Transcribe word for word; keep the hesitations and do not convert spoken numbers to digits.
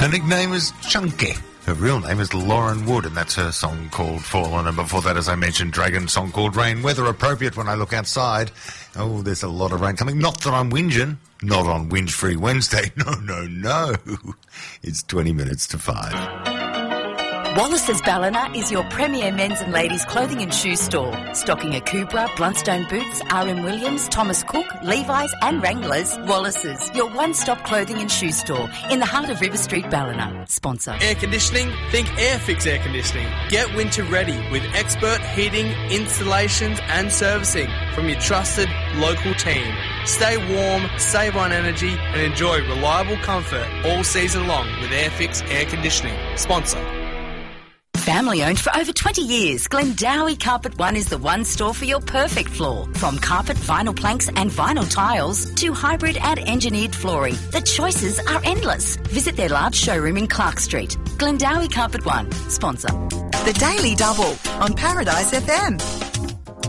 Her nickname is Chunky. Her real name is Lauren Wood, and that's her song called Fallen. And before that, as I mentioned, Dragon's song called Rain. Weather appropriate when I look outside. Oh, there's a lot of rain coming. Not that I'm whinging. Not on Whinge-Free Wednesday. No, no, no. It's twenty minutes to five. Wallace's Ballina is your premier men's and ladies' clothing and shoe store, stocking Akubra, Blundstone Boots, R M Williams, Thomas Cook, Levi's and Wranglers. Wallace's, your one-stop clothing and shoe store in the heart of River Street, Ballina. Sponsor. Air conditioning? Think Airfix Air Conditioning. Get winter ready with expert heating, installations and servicing from your trusted local team. Stay warm, save on energy and enjoy reliable comfort all season long with Airfix Air Conditioning. Sponsor. Family owned for over twenty years, Glendowie Carpet One is the one store for your perfect floor. From carpet, vinyl planks and vinyl tiles to hybrid and engineered flooring, the choices are endless. Visit their large showroom in Clark Street. Glendowie Carpet One, sponsor. The Daily Double on Paradise F M.